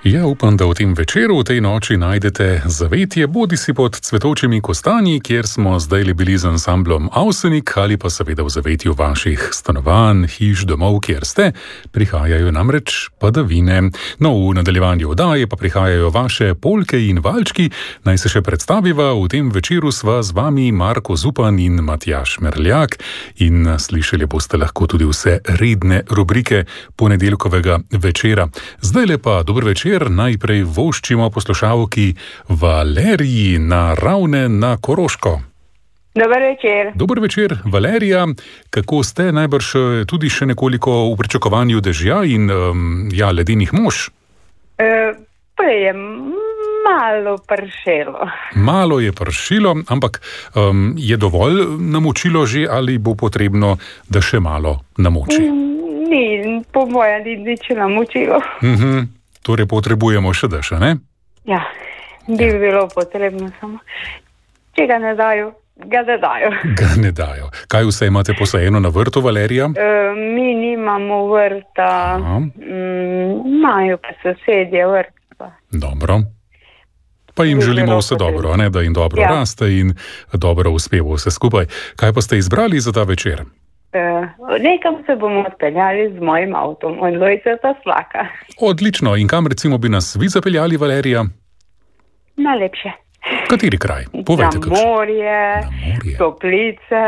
Ja, upam, da v tem večeru, v tej noči najdete zavetje, bodisi pod cvetočimi kostanji, kjer smo zdaj bili z ansamblom Avsenik, ali pa seveda v zavetju vaših stanovanj, hiš, domov, kjer ste. Prihajajo namreč padavine. No, v nadaljevanju oddaje pa prihajajo vaše polke in valčki. Naj se še predstaviva, v tem večeru sva z vami Marko Zupan in Matjaž Merljak in slišali boste lahko tudi vse redne rubrike ponedeljkovega večera. Zdajle pa dober večer. Najprej voščimo poslušalki Valeriji na Ravne na Koroško. Dober večer. Dober večer, Valerija. Kako ste? Najbrž tudi še nekoliko v pričakovanju dežja in ledenih mož? Prej je malo pršelo. Malo je pršilo, ampak je dovolj namočilo že ali bo potrebno, da še malo namoči? Ni, po mojem, nič namočilo. Torej potrebujemo še dež, ne? Ja, bi bilo potrebno samo. Če ga ne dajo, ga ne dajo. Ga ne dajo. Kaj vse imate posajeno na vrtu, Valerija? Mi nimamo vrta, imajo pa sosedje vrta. Dobro. Pa jim želimo vse dobro, ne? Da jim dobro raste in dobro uspeva vse skupaj. Kaj pa ste izbrali za ta večer? Nekam se bomo odpeljali z mojim avtom, od Lojzeta Slaka. Odlično. In kam recimo bi nas vi zapeljali, Valerija? Najlepše. Kateri kraj? Povejte, na morje, Toplice,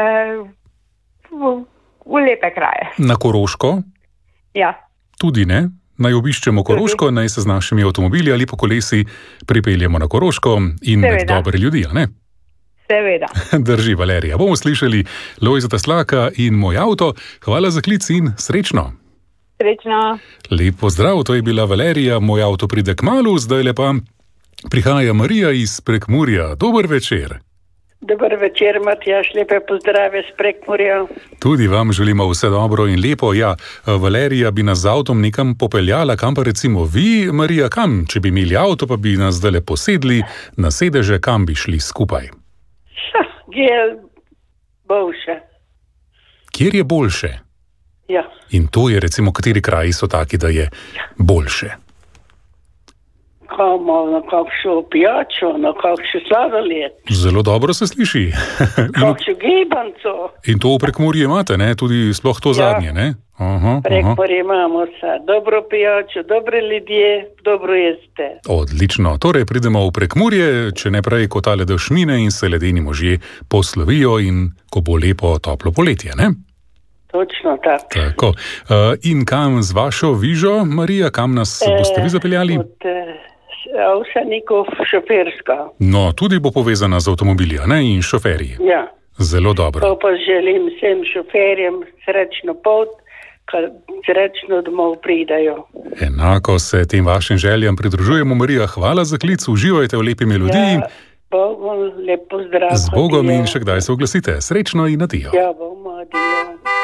v lepe kraje. Na Koroško? Ja. Tudi ne? Naj obiščemo Koroško, naj se z našimi avtomobili ali po kolesi pripeljemo na Koroško in med dobre ljudi, a ne? Seveda. Drži, Valerija. Bomo slišali Lojzeta Slaka in Moj avto. Hvala za klic in srečno. Srečno. Lep pozdrav, to je bila Valerija. Moj avto pride kmalu, zdajle pa prihaja Marija iz Prekmurja. Dober večer. Dober večer, Matjaž, lepe pozdrave z Prekmurja. Tudi vam želimo vse dobro in lepo. Ja, Valerija bi nas z avtom nekam popeljala, kam pa recimo vi, Marija, kam? Če bi imeli avto, pa bi nas zdajle posedli na sedeže, kam bi šli skupaj? Kjer je boljše. Kjer je boljše? Ja. In to je recimo, kateri kraji so taki, da je boljše? Na kakšno pijačo, na kakšno sladoled. Zelo dobro se sliši. Kakšno gibanco. In to v Prekmurju imate, ne? Tudi sploh to zadnje, ne? Prekmurje imamo vse. Dobro pijačo, dobre ljudje, dobro jeste. Odlično. Torej pridemo v Prekmurje, če ne prej kot tale dešmine in se ledeni možje poslovijo in ko bo lepo toplo poletje, ne? Točno tako. In kam z vašo vižo, Marija, kam nas boste vi zapeljali? Avsenikov šoferska. No, tudi bo povezana z avtomobili, ne? In šoferji. Ja. Zelo dobro. To pa želim vsem šoferjem srečno pot, srečno domov pridajo. Enako se tem vašim željam pridružujemo, Marija. Hvala za klic, uživajte v lepi melodiji. Ja, Bogom, lep pozdrav. Z Bogom in še kdaj se oglasite. Srečno in adijo. Ja, bomo, adijo.